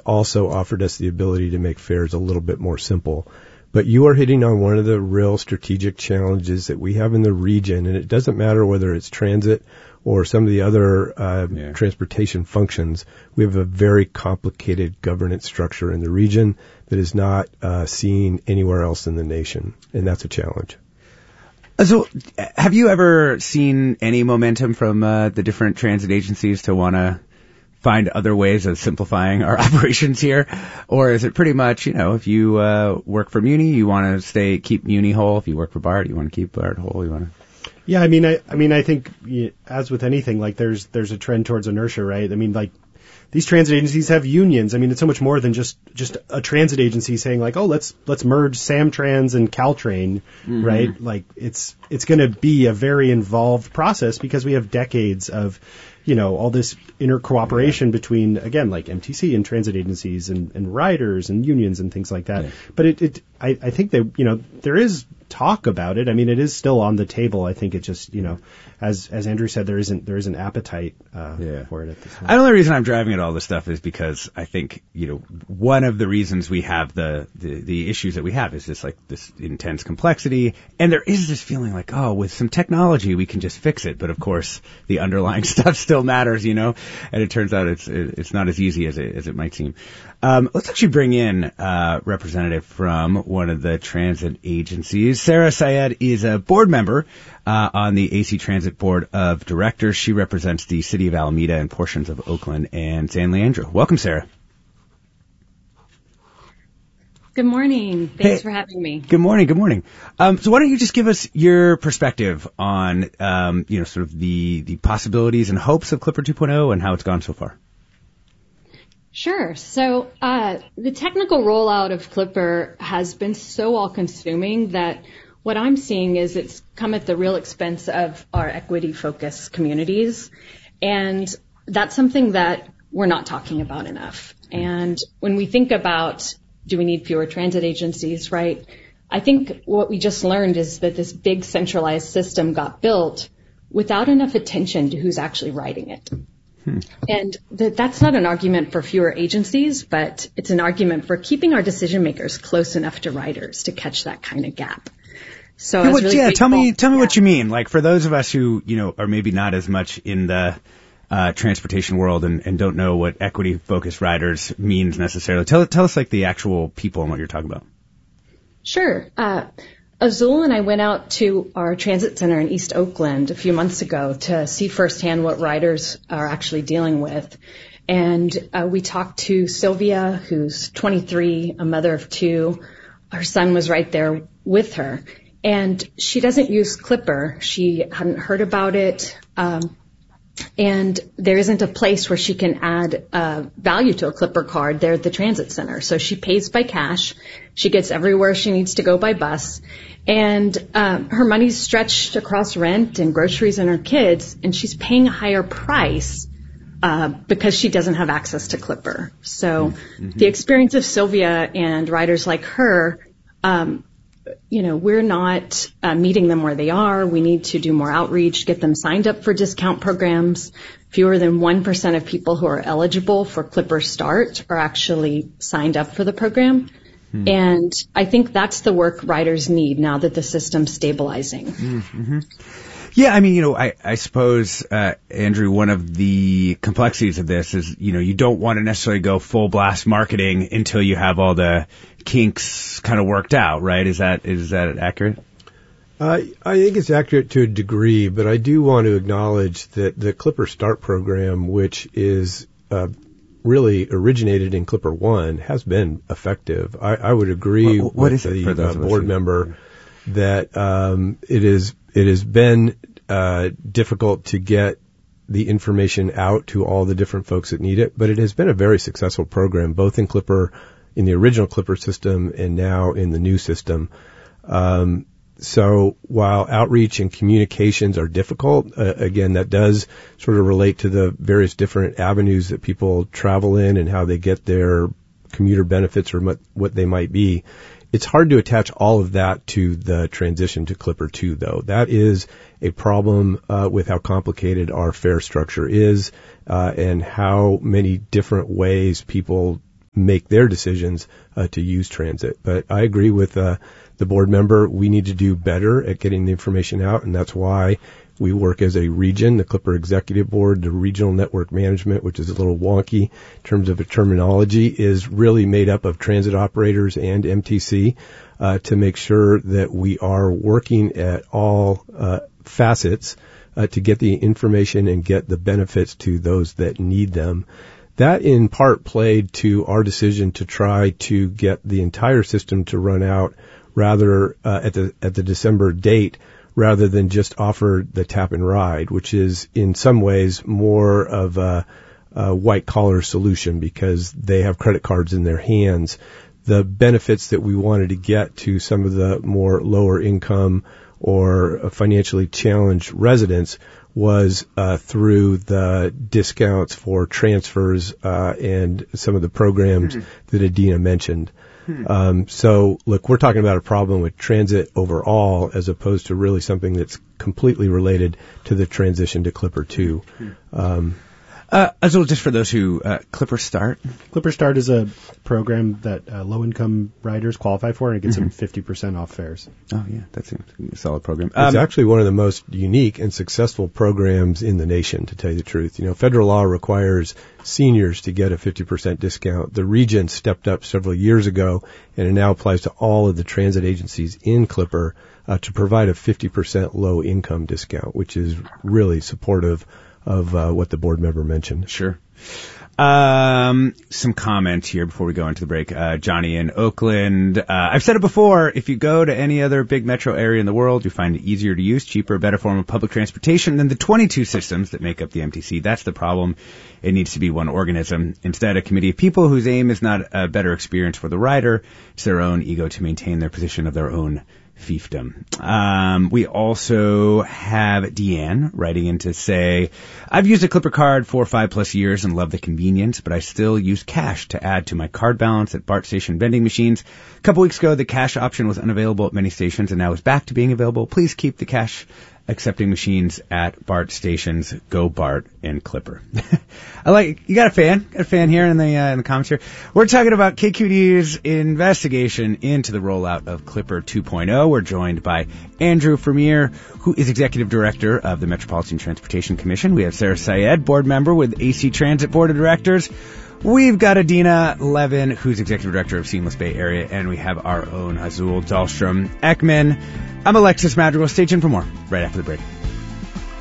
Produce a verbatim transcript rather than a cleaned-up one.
also offered us the ability to make fares a little bit more simple. But you are hitting on one of the real strategic challenges that we have in the region, and it doesn't matter whether it's transit or some of the other uh, yeah. transportation functions. We have a very complicated governance structure in the region that is not uh, seen anywhere else in the nation, and that's a challenge. So, have you ever seen any momentum from uh, the different transit agencies to want to find other ways of simplifying our operations here? Or is it pretty much, you know, if you uh, work for Muni, you want to stay, keep Muni whole. If you work for BART, you want to keep BART whole. You want to. Yeah, I mean, I, I mean, I think as with anything, like there's, there's a trend towards inertia, right? I mean, like these transit agencies have unions. I mean, it's so much more than just, just a transit agency saying like, oh, let's, let's merge Samtrans and Caltrain, mm-hmm. right? Like it's, it's going to be a very involved process because we have decades of, you know, all this inter cooperation between, again, like M T C and transit agencies and, and riders and unions and things like that. Yeah. But it, it I, I think that, you know, there is talk about it. I mean, it is still on the table. I think it just, you know, as as Andrew said, there isn't there isn't appetite uh, yeah. for it at this point. The only reason I'm driving at all this stuff is because I think, you know, one of the reasons we have the, the, the issues that we have is just like this intense complexity. And there is this feeling like, oh, with some technology, we can just fix it. But of course, the underlying stuff still matters, you know, and it turns out it's it's not as easy as it, as it might seem. Um, let's actually bring in a representative from one of the transit agencies. Sarah Syed is a board member uh, on the A C Transit Board of Directors. She represents the city of Alameda and portions of Oakland and San Leandro. Welcome, Sarah. Good morning. Thanks hey, for having me. Good morning. Good morning. Um, so why don't you just give us your perspective on, um, you know, sort of the, the possibilities and hopes of Clipper two point oh and how it's gone so far? Sure. So uh, the technical rollout of Clipper has been so all-consuming that what I'm seeing is it's come at the real expense of our equity-focused communities, and that's something that we're not talking about enough. And when we think about do we need fewer transit agencies, right, I think what we just learned is that this big centralized system got built without enough attention to who's actually riding it. Hmm. And th- that's not an argument for fewer agencies, but it's an argument for keeping our decision makers close enough to riders to catch that kind of gap. So yeah, what, really yeah tell me, tell me yeah. what you mean. Like for those of us who, you know, are maybe not as much in the uh, transportation world and, and don't know what equity-focused riders means necessarily. Tell, tell us like the actual people and what you're talking about. Sure. Uh, Azul and I went out to our transit center in East Oakland a few months ago to see firsthand what riders are actually dealing with. And uh, we talked to Sylvia, who's twenty-three, a mother of two. Her son was right there with her. And she doesn't use Clipper. She hadn't heard about it. Um, and there isn't a place where she can add uh, value to a Clipper card there at the transit center. So she pays by cash. She gets everywhere she needs to go by bus. And um, her money's stretched across rent and groceries and her kids, and she's paying a higher price uh, because she doesn't have access to Clipper. So mm-hmm. the experience of Sylvia and riders like her, um, you know, we're not uh, meeting them where they are. We need to do more outreach, get them signed up for discount programs. Fewer than one percent of people who are eligible for Clipper Start are actually signed up for the program. Hmm. And I think that's the work riders need now that the system's stabilizing. Mm-hmm. Yeah, I mean, you know, I, I suppose, uh, Andrew, one of the complexities of this is, you know, you don't want to necessarily go full blast marketing until you have all the kinks kind of worked out, right? Is that is that accurate? Uh, I think it's accurate to a degree, but I do want to acknowledge that the Clipper Start program, which is uh, really originated in Clipper One, has been effective. I, I would agree what, what with is the uh, board member yeah. that um, it is it has been uh, difficult to get the information out to all the different folks that need it, but it has been a very successful program, both in Clipper, in the original Clipper system, and now in the new system. Um, so while outreach and communications are difficult, uh, again, that does sort of relate to the various different avenues that people travel in and how they get their commuter benefits or what, what they might be. It's hard to attach all of that to the transition to Clipper two, though. That is a problem uh, with how complicated our fare structure is uh, and how many different ways people make their decisions uh, to use transit. But I agree with uh, the board member. We need to do better at getting the information out, and that's why we work as a region, the Clipper Executive Board. The Regional Network Management, which is a little wonky in terms of a terminology, is really made up of transit operators and M T C uh, to make sure that we are working at all uh, facets uh, to get the information and get the benefits to those that need them. That in part played to our decision to try to get the entire system to run out rather uh, at the at the December date, rather than just offer the tap and ride, which is in some ways more of a, a white collar solution because they have credit cards in their hands. The benefits that we wanted to get to some of the more lower income or financially challenged residents was uh, through the discounts for transfers uh, and some of the programs mm-hmm. that Adina mentioned. Hmm. Um, so, look, we're talking about a problem with transit overall as opposed to really something that's completely related to the transition to Clipper two. Hmm. Um, uh, Azul, just for those who, uh, Clipper Start? Clipper Start is a program that uh, low-income riders qualify for, and it gets mm-hmm. them fifty percent off fares. Oh, yeah, that's a solid program. It's um, actually one of the most unique and successful programs in the nation, to tell you the truth. You know, federal law requires seniors to get a fifty percent discount. The region stepped up several years ago, and it now applies to all of the transit agencies in Clipper uh, to provide a fifty percent low-income discount, which is really supportive of uh, what the board member mentioned. Sure. Um, some comments here before we go into the break. Uh, Johnny in Oakland. Uh, I've said it before. If you go to any other big metro area in the world, you find it easier to use, cheaper, better form of public transportation than the twenty-two systems that make up the M T C. That's the problem. It needs to be one organism. Instead, a committee of people whose aim is not a better experience for the rider. It's their own ego to maintain their position of their own fiefdom. Um, we also have Deanne writing in to say, I've used a Clipper card for five plus years and love the convenience, but I still use cash to add to my card balance at BART station vending machines. A couple weeks ago, the cash option was unavailable at many stations and now is back to being available. Please keep the cash accepting machines at BART stations. Go BART and Clipper. I like, you got a fan, got a fan here in the, uh, in the comments here. We're talking about K Q D's investigation into the rollout of Clipper two point oh. We're joined by Andrew Vermeer, who is Executive Director of the Metropolitan Transportation Commission. We have Sarah Syed, board member with A C Transit Board of Directors. We've got Adina Levin, who's Executive Director of Seamless Bay Area, and we have our own Azul Dahlstrom Ekman. I'm Alexis Madrigal. Stay tuned for more right after the break.